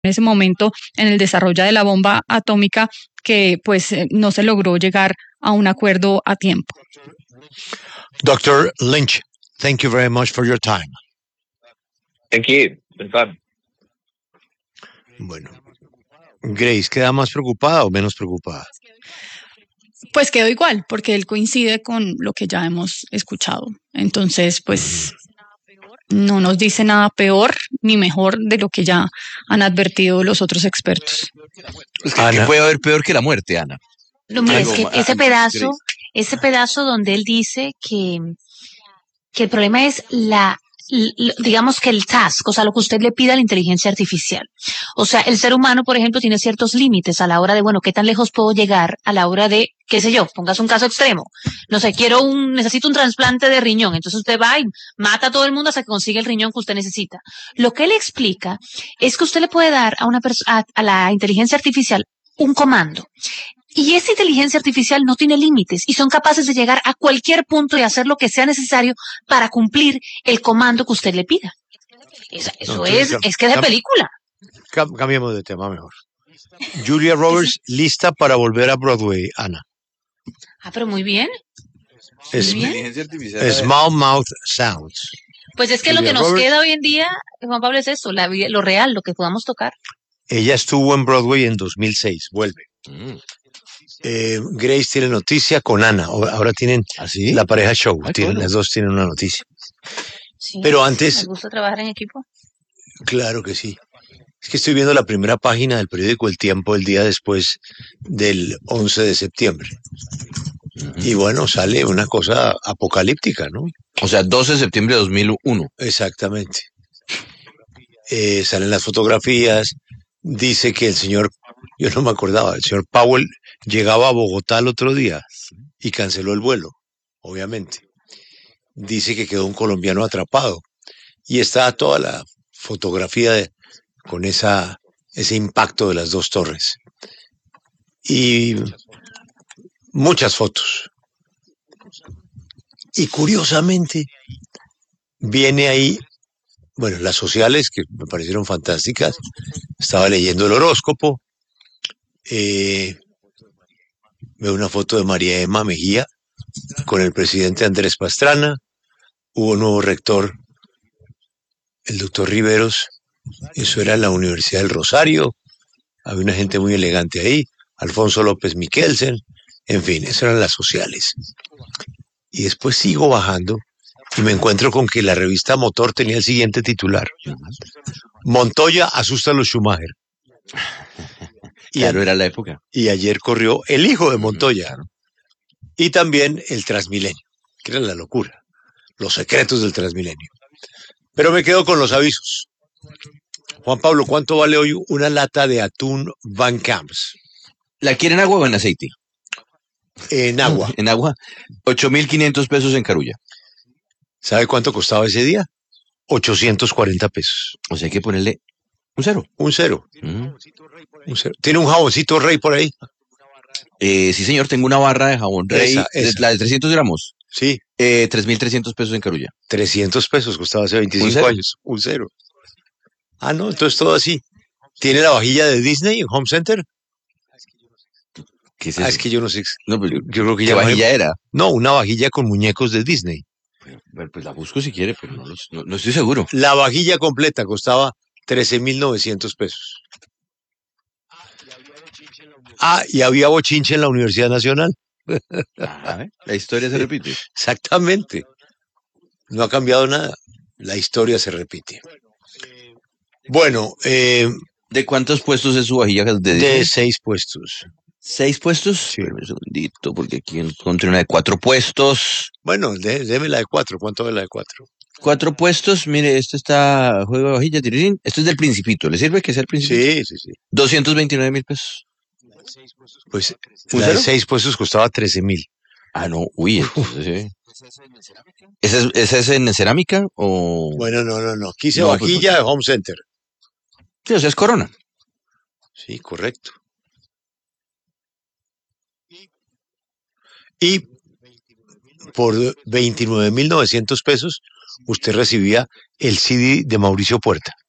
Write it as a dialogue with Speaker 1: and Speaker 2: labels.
Speaker 1: en ese momento en el desarrollo de la bomba atómica que pues no se logró llegar a un acuerdo a tiempo.
Speaker 2: Dr. Lynch, thank you very much for your time.
Speaker 3: Thank you. It's been fun.
Speaker 2: Bueno, Grace, ¿queda más preocupada o menos preocupada?
Speaker 1: Pues quedó igual, porque él coincide con lo que ya hemos escuchado. Entonces, pues no nos dice nada peor ni mejor de lo que ya han advertido los otros expertos.
Speaker 4: Es que, ¿qué puede haber peor que la muerte, Ana?
Speaker 5: No, mira, es que ese pedazo donde él dice que el problema es digamos que el task, o sea, lo que usted le pide a la inteligencia artificial. O sea, el ser humano, por ejemplo, tiene ciertos límites a la hora de, bueno, ¿qué tan lejos puedo llegar a la hora de, qué sé yo, pongas un caso extremo? No sé, necesito un trasplante de riñón. Entonces usted va y mata a todo el mundo hasta que consigue el riñón que usted necesita. Lo que él explica es que usted le puede dar a la inteligencia artificial un comando. Y esa inteligencia artificial no tiene límites y son capaces de llegar a cualquier punto y hacer lo que sea necesario para cumplir el comando que usted le pida. Eso es que es de película.
Speaker 2: Cambiemos de tema mejor. Julia Roberts, lista para volver a Broadway, Ana.
Speaker 5: Pero muy bien.
Speaker 2: Small Mouth Sounds.
Speaker 5: Pues es que Julia lo que nos queda hoy en día, Juan Pablo, es eso, lo real, lo que podamos tocar.
Speaker 2: Ella estuvo en Broadway en 2006, vuelve. Grace tiene noticia con Ana. Ahora tienen la pareja show. Las dos tienen una noticia.
Speaker 5: Sí,
Speaker 2: pero antes.
Speaker 5: ¿Me gusta trabajar en equipo?
Speaker 2: Claro que sí. Es que estoy viendo la primera página del periódico El Tiempo el día después del 11 de septiembre. Y bueno, sale una cosa apocalíptica, ¿no?
Speaker 4: O sea, 12 de septiembre de 2001.
Speaker 2: Exactamente. Salen las fotografías. Dice que el señor, yo no me acordaba, el señor Powell llegaba a Bogotá el otro día y canceló el vuelo, obviamente. Dice que quedó un colombiano atrapado y está toda la fotografía con ese impacto de las dos torres. Y muchas fotos. Y curiosamente viene ahí, bueno, las sociales que me parecieron fantásticas. Estaba leyendo el horóscopo. Veo una foto de María Emma Mejía con el presidente Andrés Pastrana. Hubo nuevo rector, el doctor Riveros. Eso era en la Universidad del Rosario. Había una gente muy elegante ahí. Alfonso López Miquelsen. En fin, esas eran las sociales. Y después sigo bajando y me encuentro con que la revista Motor tenía el siguiente titular: Montoya asusta a los Schumacher.
Speaker 4: Claro, era la época.
Speaker 2: Y ayer corrió el hijo de Montoya. Y también el Transmilenio, que era la locura. Los secretos del Transmilenio. Pero me quedo con los avisos. Juan Pablo, ¿cuánto vale hoy una lata de atún Van Camps?
Speaker 4: ¿La quiere en agua o en aceite?
Speaker 2: En agua.
Speaker 4: En agua. 8.500 pesos en Carulla.
Speaker 2: ¿Sabe cuánto costaba ese día? 840 pesos.
Speaker 4: O sea, hay que ponerle un cero.
Speaker 2: Un cero. Un cero. ¿Tiene un jaboncito Rey por ahí?
Speaker 4: Sí, señor, tengo una barra de jabón Rey, la de 300 gramos.
Speaker 2: Sí.
Speaker 4: 3.300 pesos en Carulla.
Speaker 2: 300 pesos costaba hace 25 años. Un cero. Ah, no, entonces todo así. ¿Tiene la vajilla de Disney en Home Center?
Speaker 4: ¿Qué es eso?
Speaker 2: Es que yo no sé.
Speaker 4: No, pero
Speaker 2: yo creo que
Speaker 4: ¿qué vajilla era?
Speaker 2: No, una vajilla con muñecos de Disney.
Speaker 4: Pues la busco si quiere, pero no estoy seguro.
Speaker 2: La vajilla completa costaba 13.900 pesos. Y había bochinche en la Universidad Nacional.
Speaker 4: La historia se repite.
Speaker 2: Exactamente. No ha cambiado nada. La historia se repite. Bueno,
Speaker 4: ¿de cuántos puestos es su vajilla?
Speaker 2: De 6 puestos.
Speaker 4: ¿6 puestos?
Speaker 2: Sí.
Speaker 4: Un segundito, porque aquí encontré una de 4 puestos.
Speaker 2: Bueno, déme la de 4. ¿Cuánto es la de 4?
Speaker 4: 4 puestos, mire, esto está juego de vajilla, tirirín. Esto es del Principito, ¿le sirve que sea el Principito?
Speaker 2: Sí.
Speaker 4: 229.000 pesos.
Speaker 2: Pues la de 6 puestos costaba 13.000.
Speaker 4: Ah, no, entonces ¿Esa es en cerámica o...?
Speaker 2: Bueno, no. Quise vajilla de Home Center.
Speaker 4: Sí, o sea, es Corona.
Speaker 2: Sí, correcto. Y por 29.900 pesos usted recibía el CD de Mauricio Puerta.